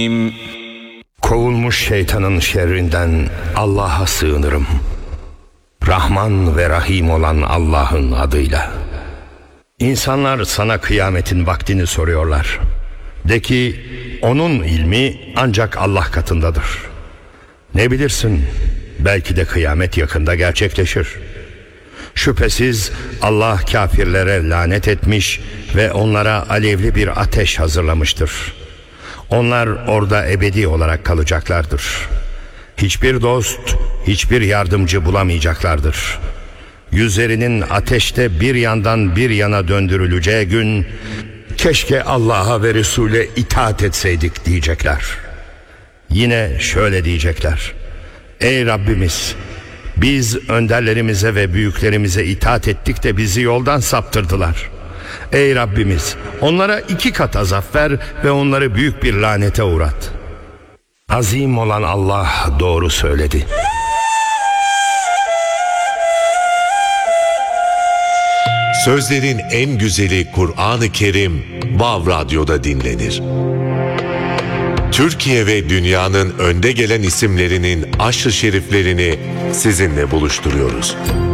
Kovulmuş şeytanın şerrinden Allah'a sığınırım. Rahman ve Rahim olan Allah'ın adıyla. İnsanlar sana kıyametin vaktini soruyorlar. De ki, onun ilmi ancak Allah katındadır. Ne bilirsin, belki de kıyamet yakında gerçekleşir. Şüphesiz Allah kafirlere lanet etmiş ve onlara alevli bir ateş hazırlamıştır. Onlar orada ebedi olarak kalacaklardır. Hiçbir dost, hiçbir yardımcı bulamayacaklardır. Yüzlerinin ateşte bir yandan bir yana döndürüleceği gün, keşke Allah'a ve Resul'e itaat etseydik diyecekler. Yine şöyle diyecekler: Ey Rabbimiz, biz önderlerimize ve büyüklerimize itaat ettik de bizi yoldan saptırdılar. Ey Rabbimiz, onlara 2 kat azap ver ve onları büyük bir lanete uğrat. Azim olan Allah doğru söyledi. Sözlerin en güzeli Kur'an-ı Kerim Vav Radyo'da dinlenir. Türkiye ve dünyanın önde gelen isimlerinin aşk-ı şeriflerini sizinle buluşturuyoruz.